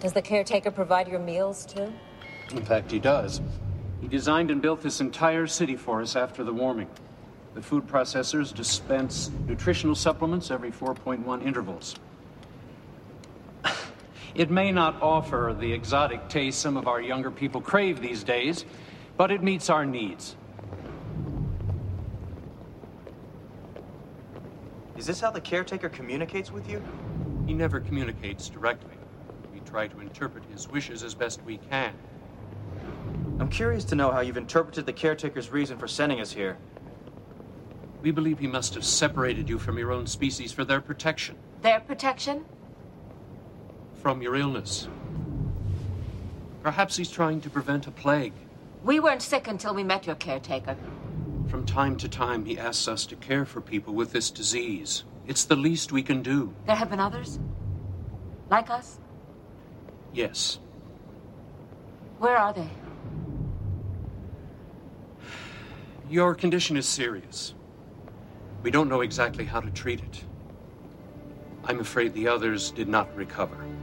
Does the caretaker provide your meals, too? In fact, he does. He designed and built this entire city for us after the warming. The food processors dispense nutritional supplements every 4.1 intervals. It may not offer the exotic taste some of our younger people crave these days, but it meets our needs. Is this how the caretaker communicates with you? He never communicates directly. We try to interpret his wishes as best we can. I'm curious to know how you've interpreted the caretaker's reason for sending us here. We believe he must have separated you from your own species for their protection. Their protection? From your illness. Perhaps he's trying to prevent a plague. We weren't sick until we met your caretaker. From time to time, he asks us to care for people with this disease. It's the least we can do. There have been others? Like us? Yes. Where are they? Your condition is serious. We don't know exactly how to treat it. I'm afraid the others did not recover.